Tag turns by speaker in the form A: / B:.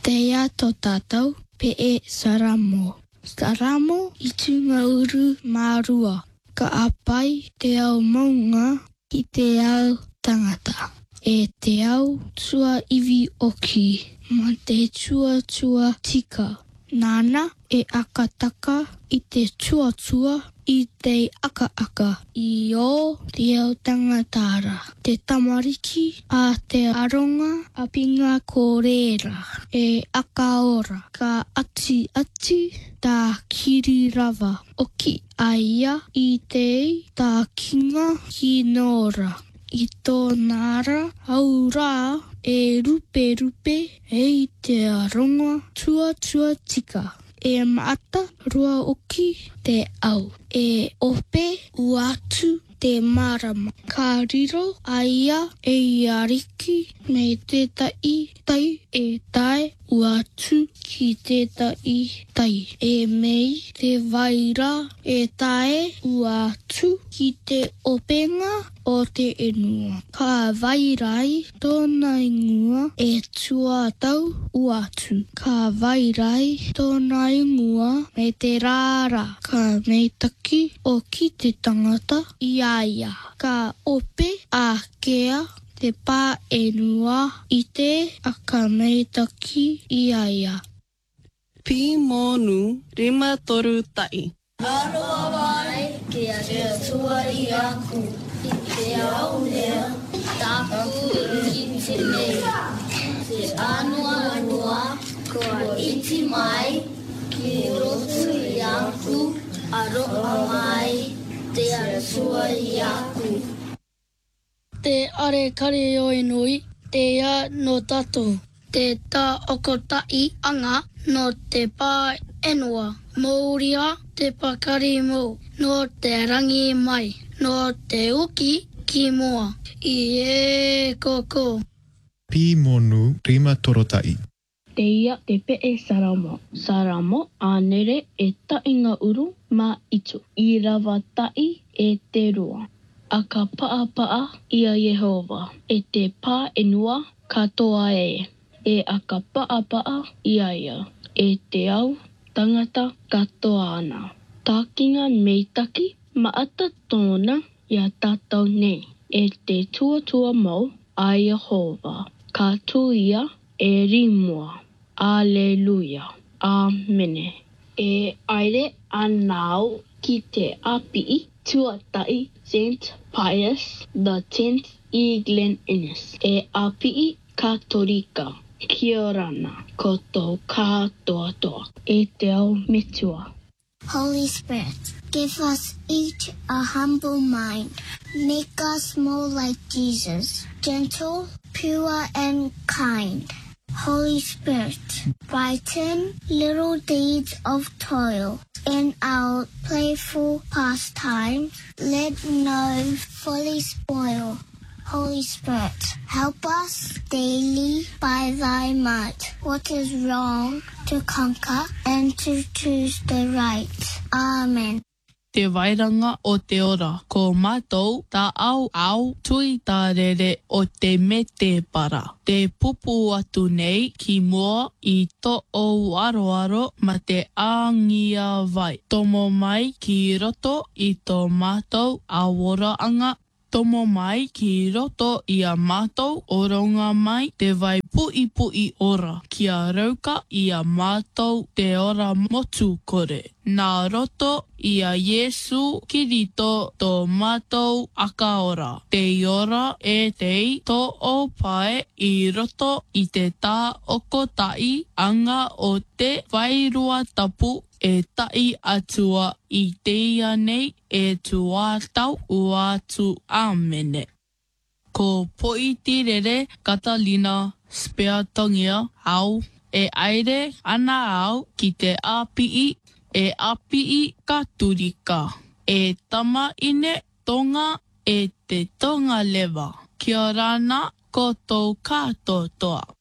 A: Te ia tō tātou pe e saramo. Saramo I tunga uru mārua. Ka apai te au maunga ki te au tangata. E te au tua iwi oki. Ma te tua tika. Nāna e akataka I te tua I te aka I o te au tangatara. Te tamariki a te aronga a pinga kōrera. E akaora ka ati tā kirirava. Oki aia I te tā kinga ki nora. I tō nara au rā e rupe e te aronga tua tika. E maata rua oki te au. E ope uatu te marama. Ka riro aia e ariki me tētai tai e tae uatu ki tētai tai. E mei te vaira e tae uatu ki te openga o te enua. Ka vairai tōna ingua e tuatau uatu. Ka vairai tōna ingua me te rāra. Ka meitaki o ki te tangata I aia. Ka ope a kea te pā enua I te aka meitaki I aia.
B: Pi monu rima toru tai.
C: Aroa vai kia te tua I aku. I te au lea, taku I te nei. Te anua rua, kua iti mai, ki rotu I aku, aroa mai, te tua I aku.
A: Te are kare o enui, te ia no tatou. Te tā okotai anga no te pā enua. Mōria te pakari mō, no te rangi mai, no te uki ki moa. I e koko.
D: Pi monu rima torotai.
E: Te ia te pe'e saramo. Saramo anere e tainga uru ma itu. I rawa tai e te rua. A ka paa ia Yehova. E te pā enua katoa e. E a ka paa ia ia. E te au tangata katoa ana. Tākinga meitaki maata tōna ia tātou nei. E te tua mau a Yehova. Ka tuia e rimua. Aleluia. Amene. E aire anau ki te api tuatai St. Pius the 10th I Glen Innes. E api Katolika. Kia orana koto katoa. E te au mitua.
F: Holy Spirit, give us each a humble mind. Make us more like Jesus, gentle, pure, and kind. Holy Spirit, brighten little deeds of toil. In our playful pastimes, let no folly spoil. Holy Spirit, help us daily by thy might. What is wrong to conquer and to choose the right. Amen.
B: Te wairanga o te ora, ko mātou tā au tui tā rere o te me te para. Te pupu atu nei ki mua I to o aroaro ma te āngia vai. Tomo mai ki roto I tō mātou awora anga. Tomo mai ki roto I a mātou oronga mai te vai pui ora. Kia rauka I a mātou te ora motu kore. Nā roto I a Yesu Kirito tō mātou akaora. Te ora e tei tō o pae I roto I te tā okotai anga o te wairua tapu e tai atua I teia nei e tuatau uatu amene. Ko poiti rere Catalina Speatongia au e aire ana au ki te apii e apii katurika. E tama ine tonga e te tonga lewa. Kia rana ko tō katoa.